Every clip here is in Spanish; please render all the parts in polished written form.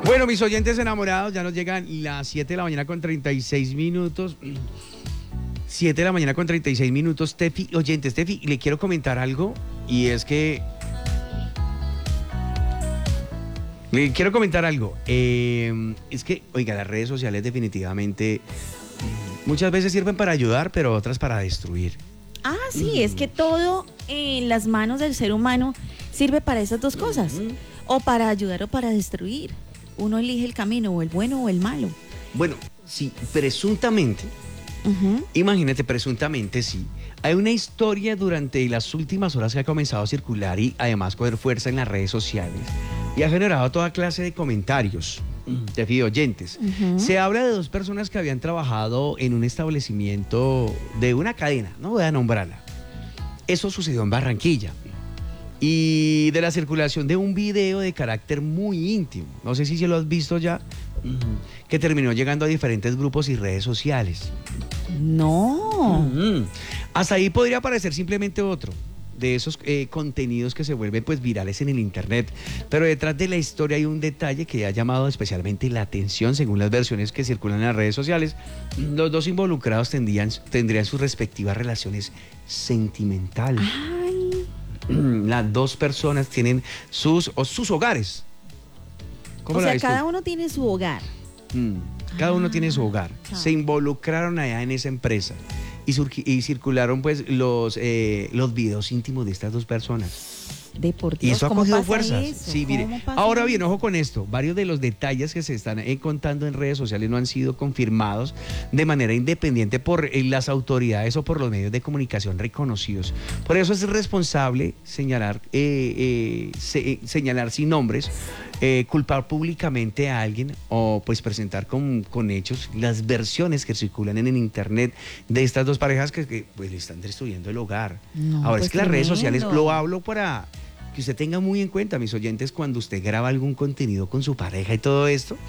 Bueno, mis oyentes enamorados, ya nos llegan las 7 de la mañana con 36 minutos. 7 de la mañana con 36 minutos, Tefi. Oyentes, Tefi, le quiero comentar algo y es que... Le quiero comentar algo. Es que, oiga, las redes sociales definitivamente muchas veces sirven para ayudar, pero otras para destruir. Ah, sí, es que todo en las manos del ser humano sirve para esas dos cosas. O para ayudar o para destruir. Uno elige el camino, o el bueno o el malo. Bueno, sí, presuntamente, imagínate, presuntamente sí. Hay una historia durante las últimas horas que ha comenzado a circular y además coger fuerza en las redes sociales y ha generado toda clase de comentarios de oyentes. Se habla de dos personas que habían trabajado en un establecimiento de una cadena, no voy a nombrarla. Eso sucedió en Barranquilla. Y de la circulación de un video de carácter muy íntimo, no sé si se lo has visto ya, que terminó llegando a diferentes grupos y redes sociales. No. Hasta ahí podría aparecer simplemente otro de esos contenidos que se vuelven pues virales en el internet, pero detrás de la historia hay un detalle que ha llamado especialmente la atención según las versiones que circulan en las redes sociales. Los dos involucrados tendrían sus respectivas relaciones sentimentales. Las dos personas tienen sus hogares. O sea, cada uno tiene su hogar. Cada uno tiene su hogar. Claro. Se involucraron allá en esa empresa y circularon pues los videos íntimos de estas dos personas. Deportivos, y eso ha cogido fuerzas. Eso? Sí, mire. Ahora bien, ojo con esto. Varios de los detalles que se están contando en redes sociales no han sido confirmados de manera independiente por las autoridades o por los medios de comunicación reconocidos. Por eso es responsable señalar sin nombres, culpar públicamente a alguien o pues presentar con hechos las versiones que circulan en el internet de estas dos parejas que pues le están destruyendo el hogar. No, ahora pues es que las redes sociales, lo hablo para que usted tenga muy en cuenta, mis oyentes, cuando usted graba algún contenido con su pareja y todo esto,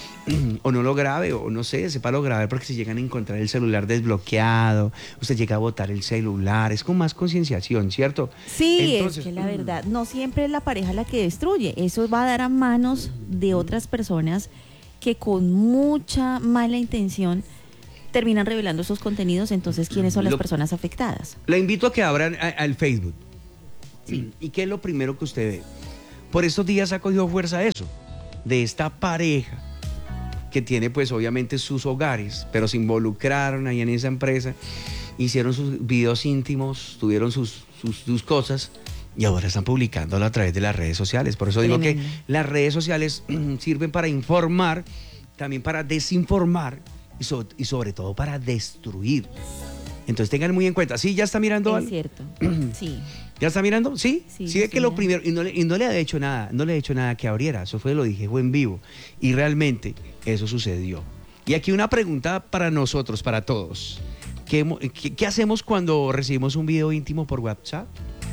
o no lo grabe, o no sé, sepa lo grabar, porque si llegan a encontrar el celular desbloqueado, usted llega a botar el celular, es con más concienciación, ¿cierto? Sí, entonces, es que la verdad, no siempre es la pareja la que destruye, eso va a dar a manos de otras personas que con mucha mala intención terminan revelando esos contenidos. Entonces, ¿quiénes son las personas afectadas? Le invito a que abran al Facebook. Sí. ¿Y qué es lo primero que usted ve? Por estos días ha cogido fuerza eso, de esta pareja que tiene pues obviamente sus hogares, pero se involucraron ahí en esa empresa, hicieron sus videos íntimos, tuvieron sus cosas y ahora están publicándolo a través de las redes sociales. Por eso digo que las redes sociales sirven para informar, también para desinformar y sobre todo para destruir. Entonces tengan muy en cuenta. ¿Sí? ¿Ya está mirando algo? Es cierto, sí. ¿Ya está mirando? ¿Sí? Sí, es que lo primero, y no le ha hecho nada que abriera, eso lo dije, fue en vivo, y realmente eso sucedió. Y aquí una pregunta para nosotros, para todos. ¿Qué hacemos cuando recibimos un video íntimo por WhatsApp?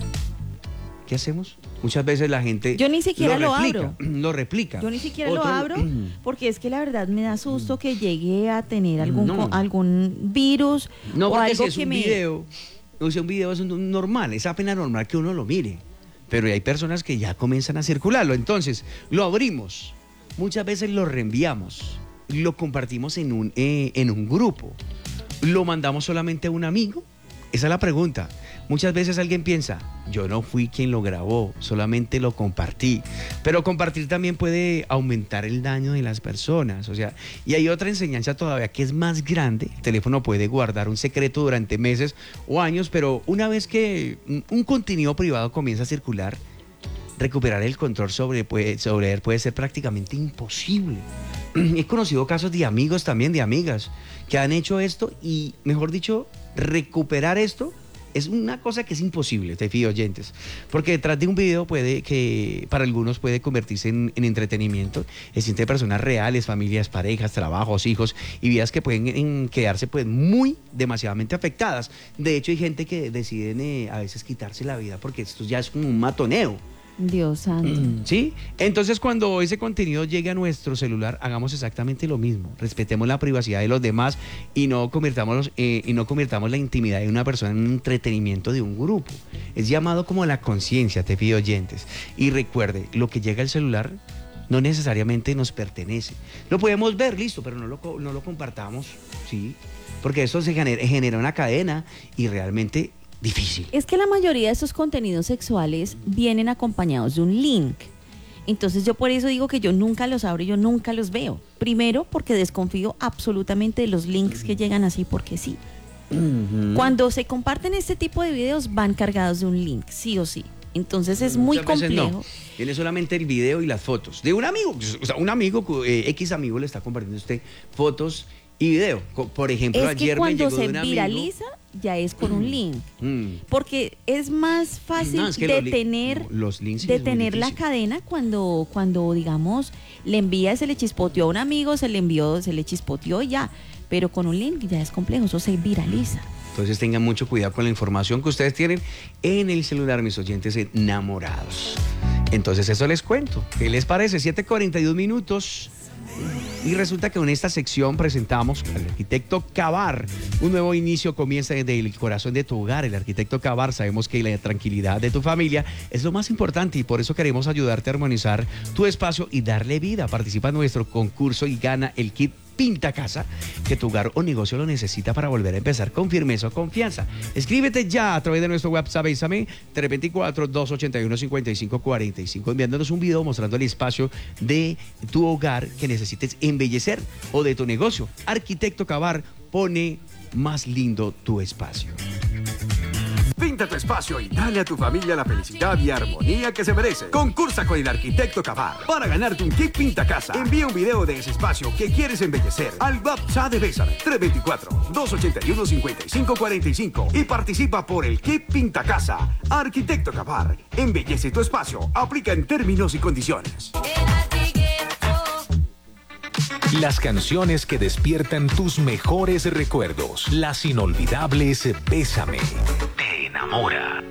¿Qué hacemos? Muchas veces la gente... Yo ni siquiera lo abro. Lo replica. Yo ni siquiera lo abro porque es que la verdad me da susto que llegue a tener algún virus o algo si es un video es normal, es apenas normal que uno lo mire. Pero hay personas que ya comienzan a circularlo. Entonces, lo abrimos. Muchas veces lo reenviamos. Lo compartimos en un grupo. ¿Lo mandamos solamente a un amigo? Esa es la pregunta. Muchas veces alguien piensa, yo no fui quien lo grabó, solamente lo compartí. Pero compartir también puede aumentar el daño de las personas. O sea, y hay otra enseñanza todavía que es más grande. El teléfono puede guardar un secreto durante meses o años, pero una vez que un contenido privado comienza a circular, recuperar el control sobre él puede ser prácticamente imposible. He conocido casos de amigos también, de amigas, que han hecho esto y, mejor dicho, recuperar esto es una cosa que es imposible, te fío, oyentes, porque detrás de un video para algunos puede convertirse en entretenimiento. Existen personas reales, familias, parejas, trabajos, hijos y vidas que pueden quedarse pues muy demasiadamente afectadas. De hecho, hay gente que deciden a veces quitarse la vida porque esto ya es como un matoneo. Dios santo. ¿Sí? Entonces, cuando ese contenido llegue a nuestro celular, hagamos exactamente lo mismo. Respetemos la privacidad de los demás y no convirtamos la intimidad de una persona en un entretenimiento de un grupo. Es llamado como la conciencia, te pido oyentes. Y recuerde, lo que llega al celular no necesariamente nos pertenece. Lo podemos ver, listo, pero no lo compartamos, ¿sí? Porque eso se genera una cadena y realmente difícil. Es que la mayoría de esos contenidos sexuales vienen acompañados de un link. Entonces yo por eso digo que yo nunca los abro y yo nunca los veo. Primero porque desconfío absolutamente de los links que llegan así porque sí. Cuando se comparten este tipo de videos van cargados de un link, sí o sí. Entonces es muy complejo. No. Tiene solamente el video y las fotos de un amigo. O sea, un amigo, X amigo le está compartiendo a usted fotos y video. Por ejemplo, es que ayer me llegó de un amigo. cuando se viraliza ya es con un link. Porque es más fácil detener la cadena cuando digamos, le envía, se le chispoteó a un amigo, se le chispoteó y ya. Pero con un link ya es complejo, eso se viraliza. Entonces tengan mucho cuidado con la información que ustedes tienen en el celular, mis oyentes enamorados. Entonces eso les cuento. ¿Qué les parece? 7:42 minutos. Y resulta que en esta sección presentamos al arquitecto Cavar. Un nuevo inicio comienza desde el corazón de tu hogar. El arquitecto Cavar, sabemos que la tranquilidad de tu familia es lo más importante y por eso queremos ayudarte a armonizar tu espacio y darle vida. Participa en nuestro concurso y gana el kit Pinta Casa, que tu hogar o negocio lo necesita para volver a empezar con firmeza o confianza. Escríbete ya a través de nuestro WhatsApp, Bésame, 324-281-5545, enviándonos un video mostrando el espacio de tu hogar que necesites embellecer o de tu negocio. Arquitecto Cavar pone más lindo tu espacio. Pinta tu espacio y dale a tu familia la felicidad y armonía que se merece. Concursa con el arquitecto Cavar para ganarte un kit Pinta Casa. Envía un video de ese espacio que quieres embellecer al WhatsApp de Bésame 324-281-5545 y participa por el kit Pinta Casa. Arquitecto Cavar, embellece tu espacio. Aplica en términos y condiciones. Las canciones que despiertan tus mejores recuerdos. Las inolvidables Bésame. Te enamora.